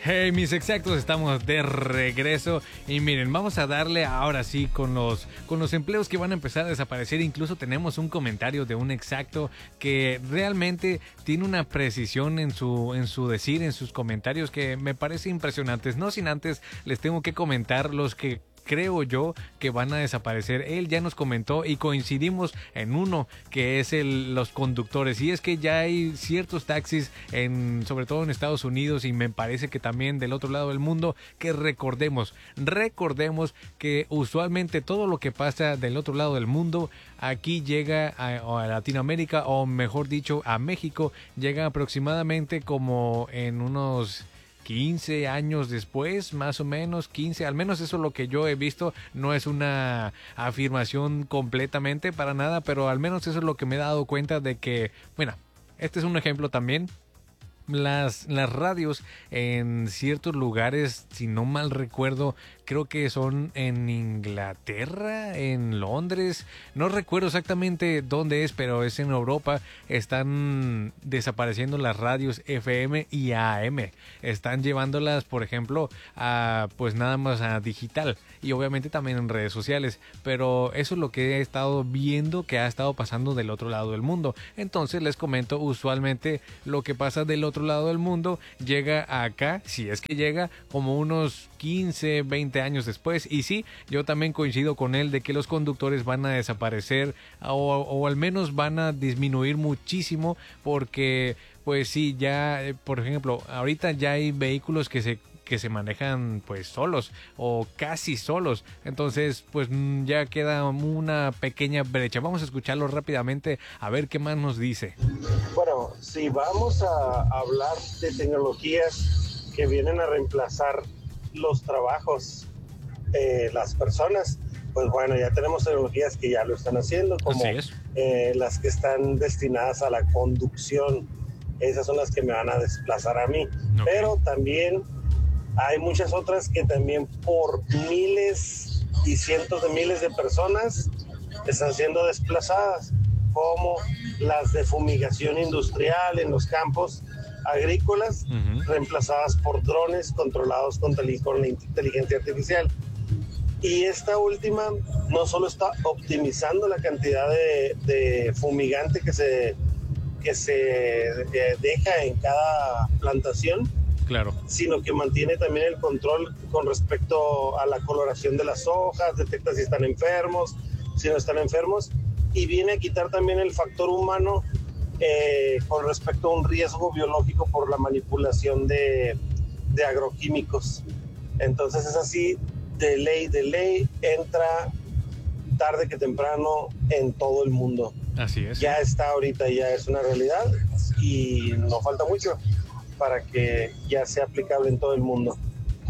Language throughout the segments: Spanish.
Hey, mis exactos, estamos de regreso y miren, vamos a darle ahora sí con los empleos que van a empezar a desaparecer. Incluso tenemos un comentario de un exacto que realmente tiene una precisión en su decir, en sus comentarios, que me parece impresionantes. No sin antes les tengo que comentar los que creo yo que van a desaparecer. Él ya nos comentó y coincidimos en uno, que es los conductores. Y es que ya hay ciertos taxis, sobre todo en Estados Unidos, y me parece que también del otro lado del mundo, que recordemos que usualmente todo lo que pasa del otro lado del mundo aquí llega a Latinoamérica, o mejor dicho a México, llega aproximadamente como en unos 15 años después, más o menos 15, al menos eso es lo que yo he visto. No es una afirmación completamente para nada, pero al menos eso es lo que me he dado cuenta de que, bueno, este es un ejemplo también. Las radios en ciertos lugares, si no mal recuerdo, creo que son en Inglaterra, en Londres, no recuerdo exactamente dónde es, pero es en Europa. Están desapareciendo las radios FM y AM, están llevándolas, por ejemplo, a pues nada más a digital, y obviamente también en redes sociales. Pero eso es lo que he estado viendo que ha estado pasando del otro lado del mundo. Entonces les comento, usualmente lo que pasa del otro lado del mundo llega acá, si es que llega, como unos 15, 20 años después. Y sí, yo también coincido con él de que los conductores van a desaparecer, o al menos van a disminuir muchísimo, porque pues sí, ya por ejemplo, ahorita ya hay vehículos que se manejan pues solos o casi solos. Entonces pues ya queda una pequeña brecha. Vamos a escucharlo rápidamente a ver qué más nos dice. Bueno, si vamos a hablar de tecnologías que vienen a reemplazar los trabajos de las personas, pues bueno, ya tenemos tecnologías que ya lo están haciendo, como las que están destinadas a la conducción. Esas son las que me van a desplazar a mí. Okay. Pero también hay muchas otras que también por miles y cientos de miles de personas están siendo desplazadas, como las de fumigación industrial en los campos agrícolas, reemplazadas por drones controlados con la inteligencia artificial. Y esta última no solo está optimizando la cantidad de fumigante que se deja en cada plantación, claro, sino que mantiene también el control con respecto a la coloración de las hojas, detecta si están enfermos, si no están enfermos, y viene a quitar también el factor humano con respecto a un riesgo biológico por la manipulación de agroquímicos. Entonces es así, de ley, entra tarde que temprano en todo el mundo. Así es. Ya está ahorita, ya es una realidad, y no falta mucho para que ya sea aplicable en todo el mundo.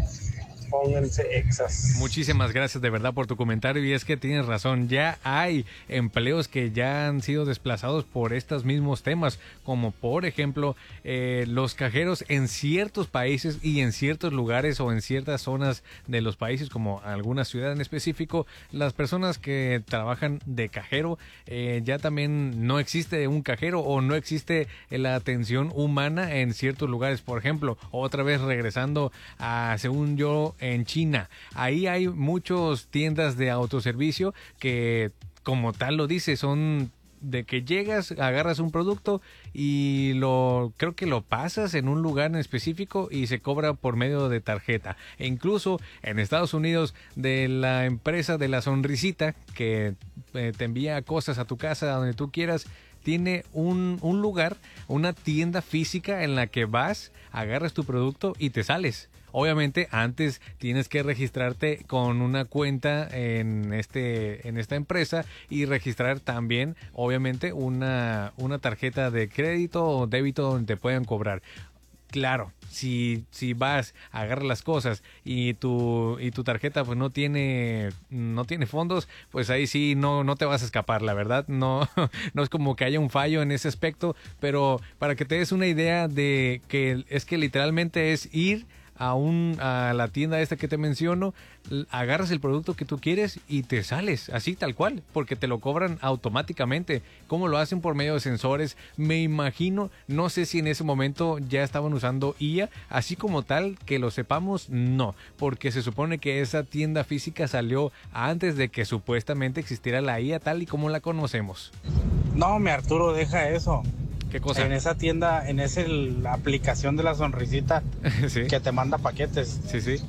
Pónganse exas. Muchísimas gracias de verdad por tu comentario, y es que tienes razón, ya hay empleos que ya han sido desplazados por estos mismos temas, como por ejemplo los cajeros en ciertos países y en ciertos lugares o en ciertas zonas de los países, como alguna ciudad en específico. Las personas que trabajan de cajero, ya también no existe un cajero, o no existe la atención humana en ciertos lugares. Por ejemplo, otra vez regresando a, según yo, en China, ahí hay muchas tiendas de autoservicio que, como tal lo dice, son de que llegas, agarras un producto y creo que lo pasas en un lugar en específico y se cobra por medio de tarjeta. E incluso en Estados Unidos, de la empresa de la sonrisita que te envía cosas a tu casa, a donde tú quieras, tiene un lugar, una tienda física en la que vas, agarras tu producto y te sales. Obviamente antes tienes que registrarte con una cuenta en esta empresa, y registrar también obviamente una tarjeta de crédito o débito donde te puedan cobrar. Claro, si vas, agarras las cosas y tu tarjeta pues no tiene fondos, pues ahí sí no te vas a escapar, la verdad. No no es como que haya un fallo en ese aspecto, pero para que te des una idea de que es que literalmente es ir a la tienda esta que te menciono, agarras el producto que tú quieres y te sales, así tal cual, porque te lo cobran automáticamente. ¿Cómo lo hacen? Por medio de sensores. Me imagino, no sé si en ese momento ya estaban usando IA, así como tal, que lo sepamos, no, porque se supone que esa tienda física salió antes de que supuestamente existiera la IA tal y como la conocemos. No, mi Arturo, deja eso. ¿Qué cosa? En esa tienda, la aplicación de la sonrisita Sí. que te manda paquetes, Sí.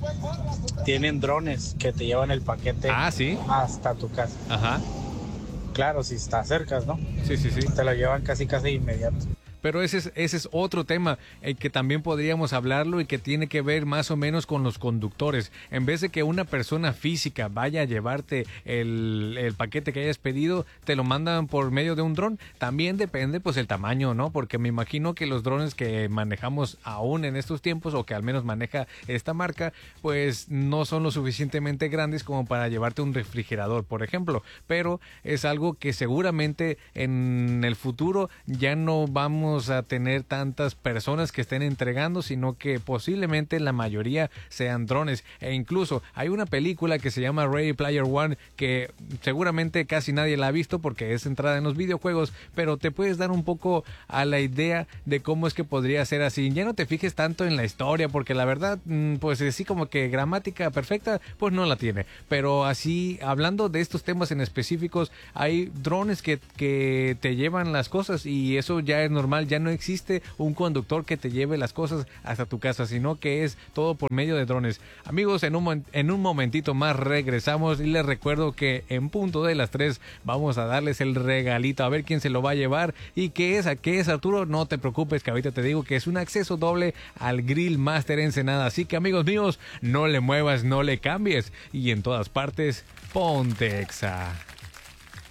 tienen drones que te llevan el paquete ¿Sí? hasta tu casa. Ajá. Claro, si está cerca, ¿no? Sí. Te lo llevan casi inmediato. Pero ese es otro tema que también podríamos hablarlo y que tiene que ver más o menos con los conductores. En vez de que una persona física vaya a llevarte el paquete que hayas pedido, te lo mandan por medio de un dron. También depende pues el tamaño, ¿no? Porque me imagino que los drones que manejamos aún en estos tiempos, o que al menos maneja esta marca, pues no son lo suficientemente grandes como para llevarte un refrigerador, por ejemplo. Pero es algo que seguramente en el futuro ya no vamos a tener tantas personas que estén entregando, sino que posiblemente la mayoría sean drones. E incluso hay una película que se llama Ready Player One, que seguramente casi nadie la ha visto porque es centrada en los videojuegos, pero te puedes dar un poco a la idea de cómo es que podría ser así. Ya no te fijes tanto en la historia, porque la verdad, pues así como que gramática perfecta, pues no la tiene. Pero así, hablando de estos temas en específicos, hay drones que te llevan las cosas, y eso ya es normal. Ya no existe un conductor que te lleve las cosas hasta tu casa, sino que es todo por medio de drones. Amigos, en un momentito más regresamos y les recuerdo que en punto de las 3 vamos a darles el regalito, a ver quién se lo va a llevar y qué es, Arturo. No te preocupes, que ahorita te digo que es un acceso doble al Grill Master Ensenada. Así que, amigos míos, no le muevas, no le cambies, y en todas partes, ponte Exa.